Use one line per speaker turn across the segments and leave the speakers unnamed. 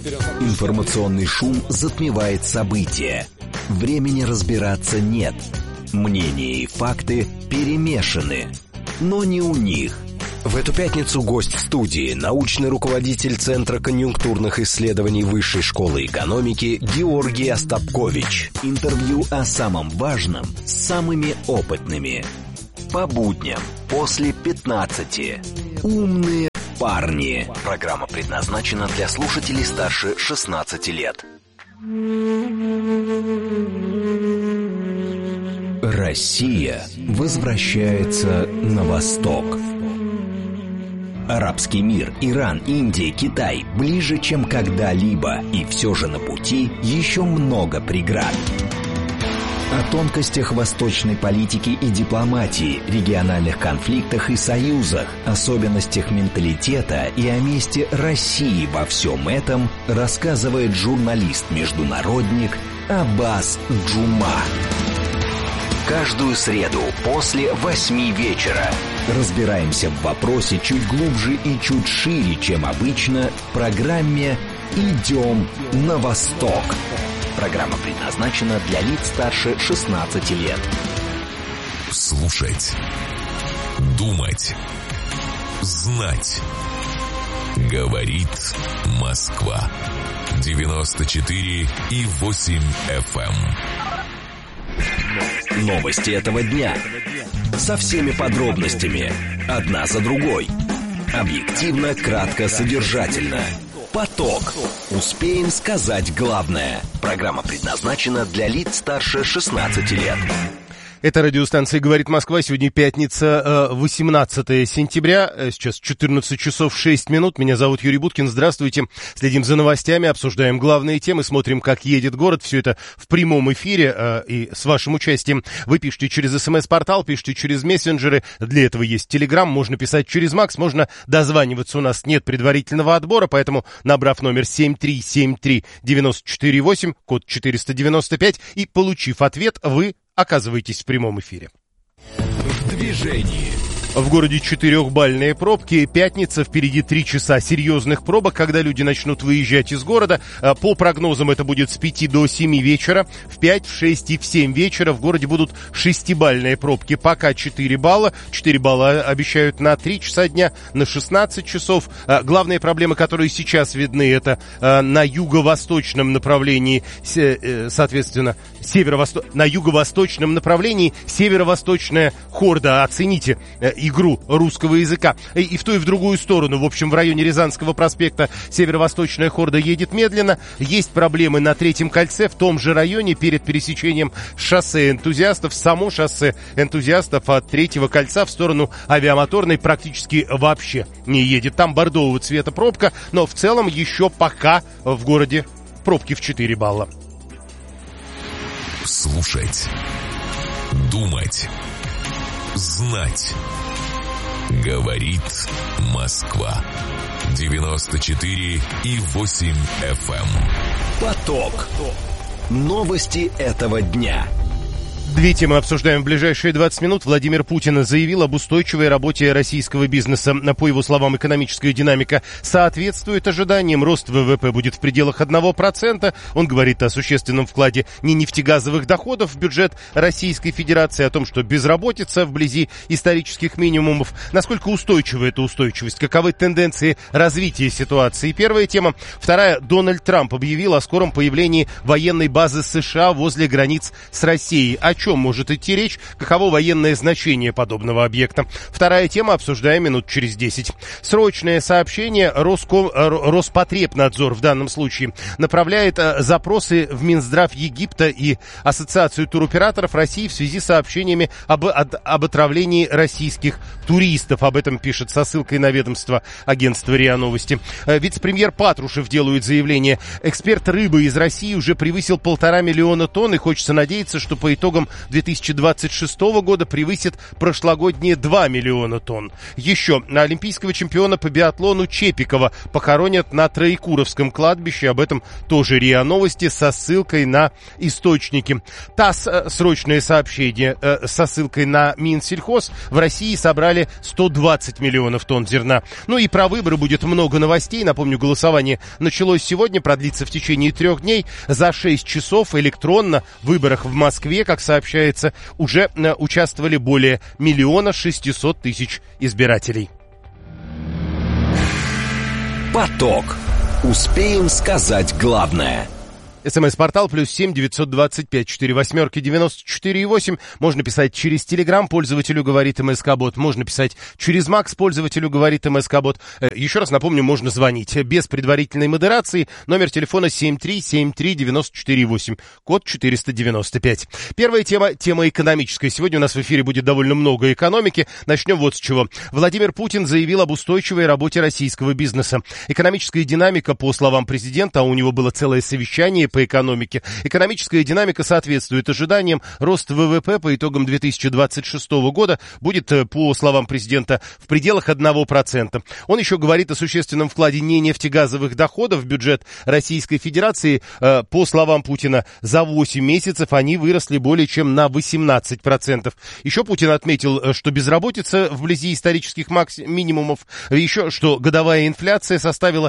Информационный шум затмевает события. Времени разбираться нет. Мнения и факты перемешаны. Но не у них. В эту пятницу гость в студии, научный руководитель Центра конъюнктурных исследований Высшей школы экономики Георгий Остапкович. Интервью о самом важном с самыми опытными. По будням после 15. Умные парни. Программа предназначена для слушателей старше 16 лет. Россия возвращается на восток. Арабский мир, Иран, Индия, Китай ближе, чем когда-либо, и все же на пути еще много преград. О тонкостях восточной политики и дипломатии, региональных конфликтах и союзах, особенностях менталитета и о месте России во всем этом рассказывает журналист-международник Аббас Джума. Каждую среду после 8 вечера разбираемся в вопросе чуть глубже и чуть шире, чем обычно, в программе «Идем на восток». Программа предназначена для лиц старше 16 лет.
Слушать, думать, знать. Говорит Москва. 94,8 FM.
Новости этого дня. Со всеми подробностями. Одна за другой. Объективно, кратко, содержательно. Поток. Успеем сказать главное. Программа предназначена для лиц старше 16 лет.
Это радиостанция «Говорит Москва». Сегодня пятница, 18 сентября. Сейчас 14 часов 6 минут. Меня зовут Юрий Буткин. Здравствуйте. Следим за новостями, обсуждаем главные темы, смотрим, как едет город. Все это в прямом эфире и с вашим участием. Вы пишите через СМС-портал, пишите через мессенджеры. Для этого есть Телеграм. Можно писать через Макс, можно дозваниваться. У нас нет предварительного отбора, поэтому, набрав номер 7373948, код 495, и получив ответ, вы оказываетесь в прямом эфире.
В движении.
В городе 4-бальные пробки. Пятница, впереди 3 часа серьезных пробок, когда люди начнут выезжать из города. По прогнозам это будет с 5 до 7 вечера. В 5, в 6 и в 7 вечера в городе будут 6-бальные пробки. Пока 4 балла. 4 балла обещают на 3 часа дня, на 16 часов. Главные проблемы, которые сейчас видны, это на юго-восточном направлении, соответственно, на юго-восточном направлении северо-восточная хорда. Оцените игру русского языка. И в ту, и в другую сторону. В общем, в районе Рязанского проспекта северо-восточная хорда едет медленно. Есть проблемы на Третьем кольце, в том же районе, перед пересечением шоссе Энтузиастов. Само шоссе Энтузиастов от Третьего кольца в сторону Авиамоторной практически вообще не едет. Там бордового цвета пробка, но в целом еще пока в городе пробки в 4 балла.
Слушать, думать, знать. Говорит Москва. 94,8 FM.
Поток. Новости этого дня.
Две темы обсуждаем в ближайшие 20 минут. Владимир Путин заявил об устойчивой работе российского бизнеса. По его словам, экономическая динамика соответствует ожиданиям. Рост ВВП будет в пределах 1%. Он говорит о существенном вкладе нефтегазовых доходов в бюджет Российской Федерации, о том, что безработица вблизи исторических минимумов. Насколько устойчива эта устойчивость? Каковы тенденции развития ситуации? Первая тема. Вторая. Дональд Трамп объявил о скором появлении военной базы США возле границ с Россией. О чем может идти речь? Каково военное значение подобного объекта? Вторая тема, обсуждаем минут через 10. Срочное сообщение. Роспотребнадзор в данном случае направляет запросы в Минздрав Египта и Ассоциацию туроператоров России в связи с сообщениями об отравлении российских туристов. Об этом пишет со ссылкой на ведомство агентства РИА Новости. Вице-премьер Патрушев делает заявление. Экспорт рыбы из России уже превысил 1,5 миллиона тонн, и хочется надеяться, что по итогам 2026 года превысит прошлогодние 2 миллиона тонн. Еще олимпийского чемпиона по биатлону Чепикова похоронят на Троекуровском кладбище. Об этом тоже РИА Новости со ссылкой на источники. ТАСС, срочное сообщение со ссылкой на Минсельхоз. В России собрали 120 миллионов тонн зерна. Ну и про выборы будет много новостей. Напомню, голосование началось сегодня, продлится в течение 3 дней. За 6 часов электронно в выборах в Москве, как сообщается, уже участвовали более 1 600 000 избирателей.
Поток. Успеем сказать главное.
СМС-портал +7 925 48 94 8. Можно писать через Телеграм, пользователю говорит МСК-бот. Можно писать через Макс, пользователю говорит МСК-бот. Еще раз напомню, можно звонить без предварительной модерации. Номер телефона 7373948, код 495. Первая тема экономическая. Сегодня у нас в эфире будет довольно много экономики. Начнем вот с чего. Владимир Путин заявил об устойчивой работе российского бизнеса. Экономическая динамика, по словам президента, а у него было целое совещание по экономике. Экономическая динамика соответствует ожиданиям. Рост ВВП по итогам 2026 года будет, по словам президента, в пределах 1%. Он еще говорит о существенном вкладе нефтегазовых доходов в бюджет Российской Федерации. По словам Путина, за 8 месяцев они выросли более чем на 18%. Еще Путин отметил, что безработица вблизи исторических минимумов, еще что годовая инфляция составила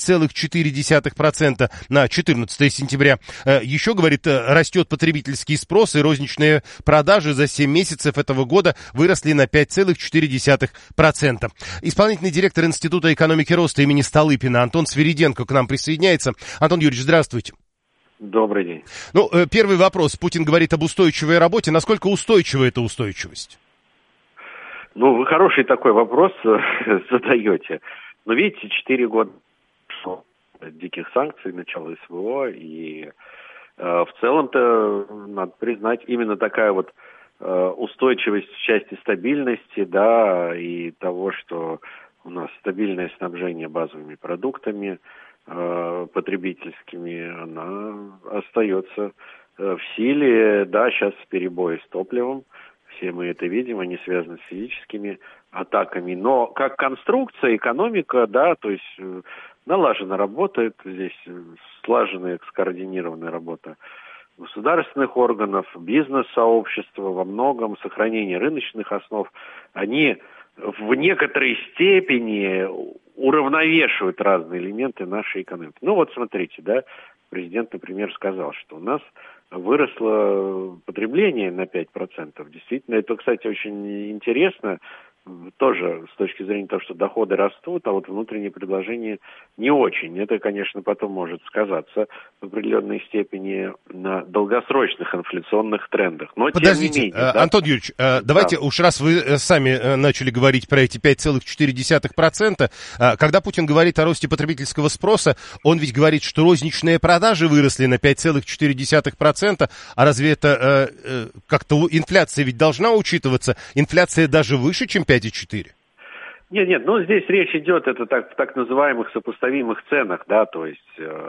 6,4% на 14 сентября. Еще, говорит, растет потребительский спрос, и розничные продажи за 7 месяцев этого года выросли на 5,4%. Исполнительный директор Института экономики роста имени Столыпина Антон Свириденко к нам присоединяется. Антон Юрьевич, здравствуйте.
Добрый день.
Ну, первый вопрос. Путин говорит об устойчивой работе. Насколько устойчива эта устойчивость?
Ну, вы хороший такой вопрос задаете. Но видите, 4 года диких санкций, начало СВО, и в целом-то, надо признать, именно такая вот устойчивость в части стабильности, да, и того, что у нас стабильное снабжение базовыми продуктами потребительскими, она остается в силе. Да, сейчас перебои с топливом, все мы это видим, они связаны с физическими атаками, но как конструкция, экономика, да, то есть налаженно работает, здесь слаженная, скоординированная работа государственных органов, бизнес-сообщества во многом, сохранение рыночных основ, они в некоторой степени уравновешивают разные элементы нашей экономики. Ну вот смотрите, да, президент, например, сказал, что у нас выросло потребление на 5%. Действительно, это, кстати, очень интересно, тоже с точки зрения того, что доходы растут, а вот внутреннее предложение не очень. Это, конечно, потом может сказаться в определенной степени на долгосрочных инфляционных трендах. Но
подождите,
тем не менее, да?
Антон Юрьевич, давайте уж раз вы сами начали говорить про эти 5,4%, когда Путин говорит о росте потребительского спроса, он ведь говорит, что розничные продажи выросли на 5,4%, а разве это как-то инфляция ведь должна учитываться? Инфляция даже выше, чем 5,4%?
Нет, ну здесь речь идет это так называемых сопоставимых ценах, да, то есть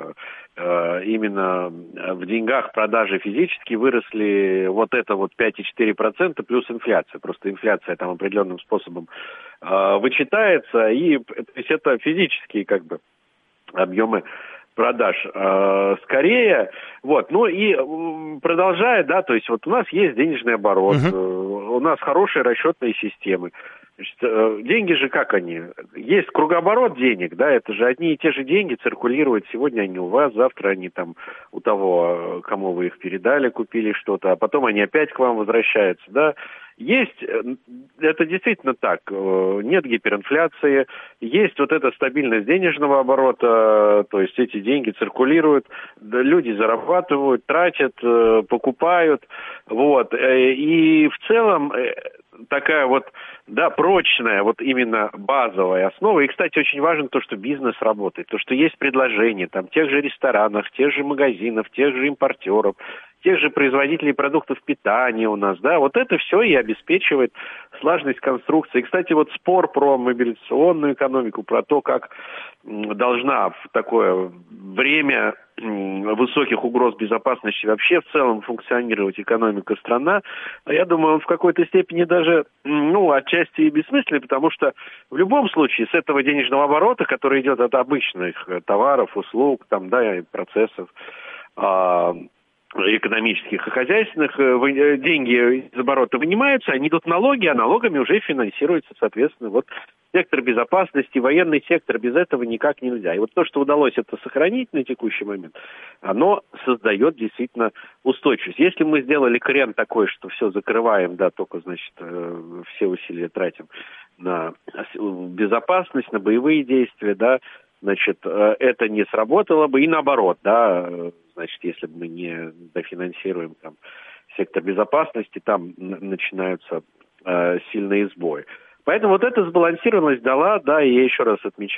именно в деньгах продажи физически выросли вот это вот 5,4% плюс инфляция. Просто инфляция там определенным способом вычитается, и то есть это физические как бы объемы продаж. Скорее, вот, ну и продолжая, да, то есть вот у нас есть денежный оборот, у нас хорошие расчетные системы. Значит, деньги же как они? Есть кругооборот денег, да, это же одни и те же деньги циркулируют. Сегодня они у вас, завтра они там у того, кому вы их передали, купили что-то, а потом они опять к вам возвращаются, да. Есть, это действительно так, нет гиперинфляции, есть вот эта стабильность денежного оборота, то есть эти деньги циркулируют, люди зарабатывают, тратят, покупают, вот, и в целом такая вот, да, прочная, вот именно базовая основа. И, кстати, очень важно то, что бизнес работает, то, что есть предложения, там, тех же ресторанах, тех же магазинов, тех же импортеров, тех же производителей продуктов питания у нас, да, вот это все и обеспечивает слаженность конструкции. И, кстати, вот спор про мобилизационную экономику, про то, как должна в такое время высоких угроз безопасности вообще в целом функционировать экономика страна, я думаю, он в какой-то степени даже, отчасти и бессмысленный, потому что в любом случае с этого денежного оборота, который идет от обычных товаров, услуг, и процессов, экономических и хозяйственных, деньги из оборота вынимаются, они идут в налоги, а налогами уже финансируется, соответственно, сектор безопасности, военный сектор, без этого никак нельзя. И вот то, что удалось это сохранить на текущий момент, оно создает действительно устойчивость. Если мы сделали крен такой, что все закрываем, только, все усилия тратим на безопасность, на боевые действия, это не сработало бы, и наоборот, если мы не дофинансируем сектор безопасности, там начинаются сильные сбои. Поэтому эта сбалансированность дала, и я еще раз отмечаю,